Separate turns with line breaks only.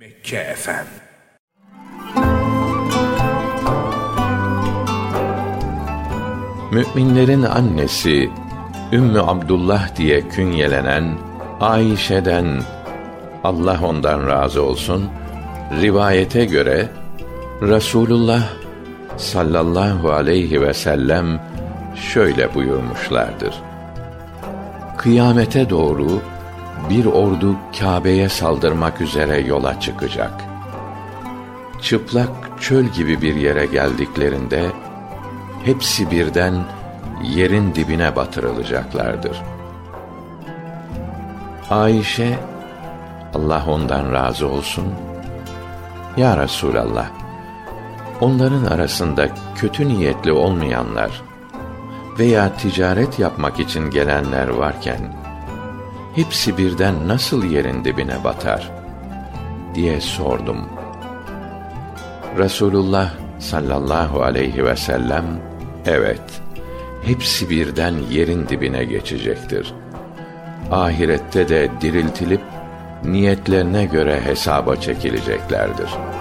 Mekke FM.
Müminlerin annesi Ümmü Abdullah diye künyelenen Ayşe'den, Allah ondan razı olsun, rivayete göre Resulullah sallallahu aleyhi ve sellem şöyle buyurmuşlardır: Kıyamete doğru bir ordu Kâbe'ye saldırmak üzere yola çıkacak. Çıplak çöl gibi bir yere geldiklerinde hepsi birden yerin dibine batırılacaklardır. Ayşe, Allah ondan razı olsun, Ya Resulallah, onların arasında kötü niyetli olmayanlar veya ticaret yapmak için gelenler varken hepsi birden nasıl yerin dibine batar diye sordum. Resulullah sallallahu aleyhi ve sellem, evet, hepsi birden yerin dibine geçecektir. Ahirette de diriltilip niyetlerine göre hesaba çekileceklerdir.